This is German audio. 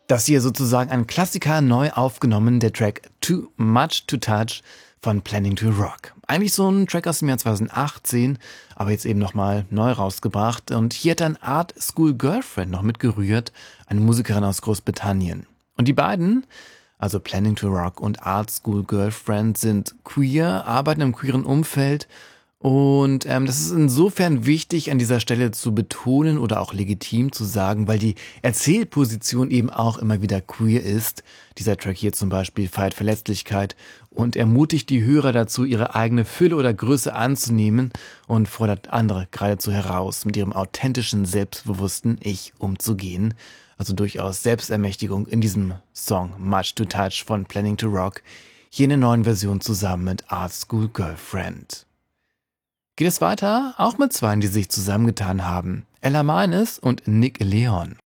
Das hier sozusagen ein Klassiker neu aufgenommen, der Track Too Much to Touch von Planning to Rock. Eigentlich so ein Track aus dem Jahr 2018, aber jetzt eben nochmal neu rausgebracht. Und hier hat dann Art School Girlfriend noch mitgerührt, eine Musikerin aus Großbritannien. Und die beiden, also Planning to Rock und Art School Girlfriend, sind queer, arbeiten im queeren Umfeld. Und das ist insofern wichtig, an dieser Stelle zu betonen oder auch legitim zu sagen, weil die Erzählposition eben auch immer wieder queer ist. Dieser Track hier zum Beispiel feiert Verletzlichkeit und ermutigt die Hörer dazu, ihre eigene Fülle oder Größe anzunehmen und fordert andere geradezu heraus, mit ihrem authentischen, selbstbewussten Ich umzugehen. Also durchaus Selbstermächtigung in diesem Song Much to Touch von Planning to Rock, hier in der neuen Version zusammen mit Art School Girlfriend. Geht es weiter? Auch mit zweien, die sich zusammengetan haben. Ella Meines und Nick Leon.